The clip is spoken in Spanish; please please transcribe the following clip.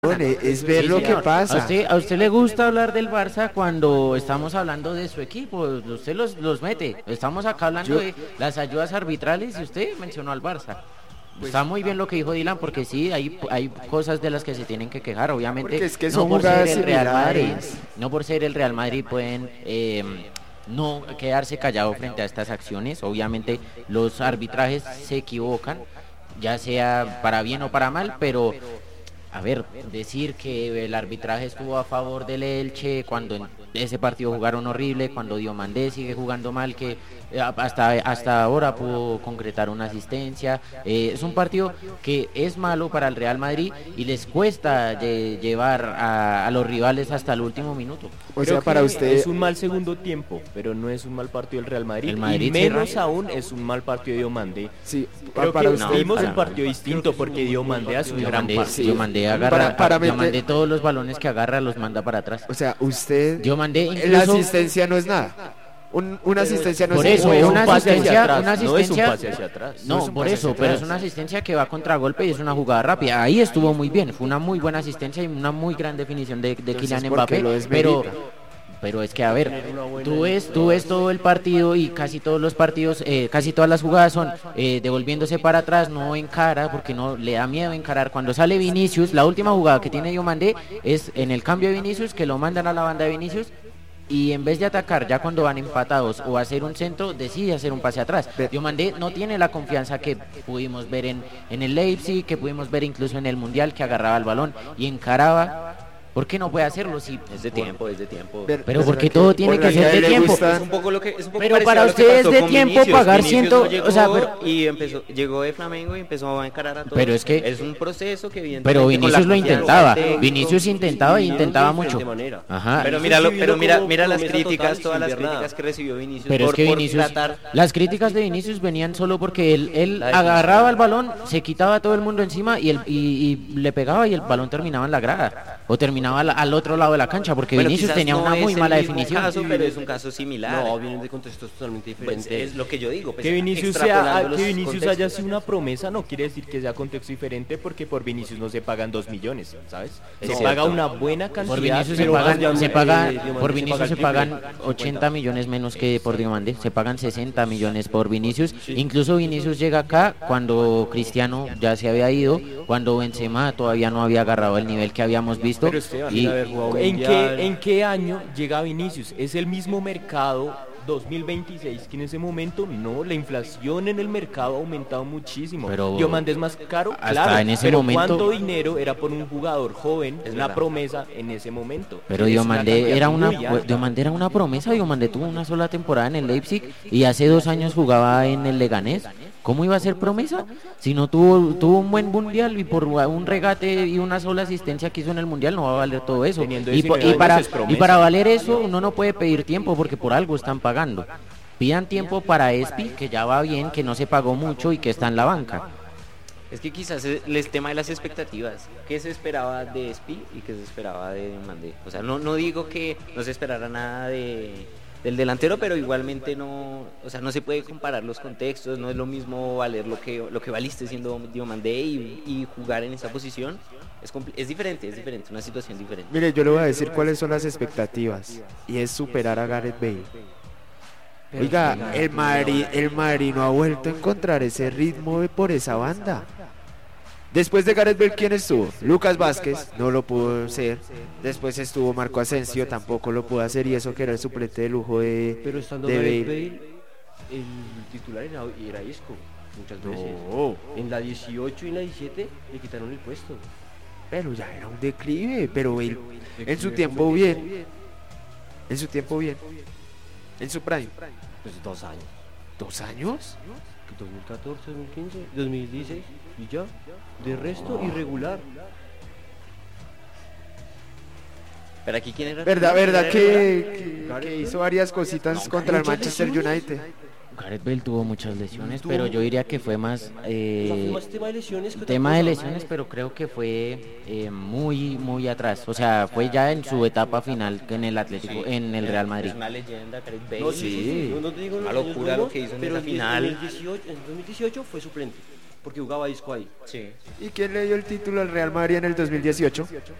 Es ver lo que pasa. A usted le gusta hablar del Barça cuando estamos hablando de su equipo, usted los mete. Estamos acá hablando de las ayudas arbitrales y usted mencionó al Barça. Está muy bien lo que dijo Dylan, porque sí, hay cosas de las que se tienen que quejar, obviamente. Es que no son por ser jugadas el Real Madrid, similares. no por ser el Real Madrid pueden no quedarse callado frente a estas acciones. Obviamente los arbitrajes se equivocan, ya sea para bien o para mal, pero a ver, decir que el arbitraje estuvo a favor del Elche cuando en ese partido jugaron horrible, cuando Diomandé sigue jugando mal, que hasta ahora pudo concretar una asistencia. Es un partido que es malo para el Real Madrid y les cuesta llevar a los rivales hasta el último minuto. O sea, para usted es un mal segundo tiempo, pero no es un mal partido del Real Madrid. El Madrid y menos cierra. aún es un mal partido de Diomandé. sí, Creo para que usted vimos para un partido distinto porque Diomandé hace un gran partido. Diomandé agarra, Para meter- Diomandé todos los balones que agarra los manda para atrás. o sea, usted Diomandé la incluso asistencia no es nada. Una asistencia no por es eso, nada. una un pase hacia asistencia, atrás, una no es un asistencia, pase hacia atrás. no, No es un por pase eso, hacia pero es atrás. una asistencia que va a contragolpe y es una jugada rápida. Ahí estuvo muy bien, fue una muy buena asistencia y una muy gran definición de Kylian ¿por qué Mbappé, lo desmerita? pero es que a ver, tú ves todo el partido y casi todos los partidos, casi todas las jugadas son devolviéndose para atrás, no encara, porque no le da miedo encarar. Cuando sale Vinicius, la última jugada que tiene Diomandé es en el cambio de Vinicius, que lo mandan a la banda de Vinicius, y en vez de atacar ya cuando van empatados o hacer un centro, decide hacer un pase atrás. Diomandé no tiene la confianza que pudimos ver en el Leipzig, que pudimos ver incluso en el Mundial, que agarraba el balón y encaraba. ¿Por qué no puede hacerlo? Si, Es de tiempo, es de tiempo. pero porque todo tiene que ser de tiempo. Es un poco lo que es un poco Pero parecido para a lo que ustedes pasó de con tiempo Vinicius. pagar Vinicius 100, no llegó, o sea, llegó de Flamengo y empezó a encarar a todos. Pero es que- es un proceso que evidentemente Pero con Vinicius la lo confianza intentaba, del técnico- Vinicius intentaba y intentaba mucho. manera. Ajá. Pero mira las críticas, todas las críticas que recibió Vinicius Pero es por, que por Vinicius, tratar. las críticas de Vinicius venían solo porque él La definición. agarraba el balón, se quitaba a todo el mundo encima y le pegaba y el balón terminaba en la grada o terminaba al otro lado de la cancha, porque Bueno, Vinicius quizás tenía no una es muy el mala mismo definición. caso, pero es un caso similar. No, vienen de contextos totalmente Pues diferentes. es lo que yo digo. Pues, Que Vinicius, extrapolando los que Vinicius haya contextos. sido una promesa no quiere decir que sea contexto diferente, porque por Vinicius no se pagan 2 millones, ¿sabes? Es Se cierto. paga una buena cantidad. Por Vinicius pero se paga, Diomandé por se Vinicius paga se el pagan triple, 80 millones menos que por Diomandé, se pagan 60 millones por Vinicius. Incluso Vinicius llega acá cuando Cristiano ya se había ido, cuando Benzema todavía no había agarrado el nivel que habíamos visto. Pero Esteban, Y haber jugado ¿En mundial. qué, ¿En qué año llega Vinicius? ¿Es el mismo mercado 2026 que en ese momento? No, la inflación en el mercado ha aumentado muchísimo. Pero Diomandé es más caro, hasta claro, en ese pero momento- ¿cuánto dinero era por un jugador joven, Es una verdad. promesa en ese momento? Pero Es Diomandé cantidad era una muy alta. Diomandé era una promesa. Diomandé tuvo una sola temporada en el Leipzig y hace 2 años jugaba en el Leganés. ¿Cómo iba a ser promesa? Si no tuvo un buen mundial y por un regate y una sola asistencia que hizo en el mundial no va a valer todo eso. Teniendo Y, 19 y para años es promesa. y para valer eso uno no puede pedir tiempo porque por algo están pagando. Pidan tiempo para Espi, que ya va bien, que no se pagó mucho y que está en la banca. Es que quizás el tema de las expectativas. ¿Qué se esperaba de Espi y qué se esperaba de Mandé? O sea, no digo que no se esperara nada del delantero, pero igualmente no, o sea, no se puede comparar los contextos. No es lo mismo valer lo que valiste siendo Diomandé y jugar en esa posición. Es diferente, una situación diferente. Mire, yo le voy a decir cuáles son las expectativas y es superar a Gareth Bale. Oiga, el Madrid no ha vuelto a encontrar ese ritmo por esa banda. Después de Gareth Bale, ¿quién estuvo? Lucas Vázquez, no lo pudo ser. Después estuvo Marco Asensio, tampoco lo pudo hacer, y eso que era el suplente de lujo Pero estando de Gareth Bale. Bale, el titular era Isco, muchas veces. No, En la 18 y en la 17 le quitaron el puesto. pero ya era un declive, pero Bale en su tiempo bien. En su tiempo bien. En su prime. Pues 2 años. 2 años. 2014, 2015, 2016 y ya. De resto, irregular. Pero aquí quién era. Verdad que hizo varias cositas contra el Manchester United. Gareth Bale tuvo muchas lesiones, pero yo diría que fue más O sea, fue más tema de lesiones que otra tema de cosa. lesiones, pero creo que fue muy atrás. O sea, fue ya en su etapa final en el Atlético, en el Real Madrid. Es una leyenda, Gareth Bale. No, sí. No te digo Una los años locura buenos, lo que hizo en pero esa final. En 2018 fue suplente. porque jugaba Isco ahí. Sí. ¿Y quién le dio el título al Real Madrid en el 2018?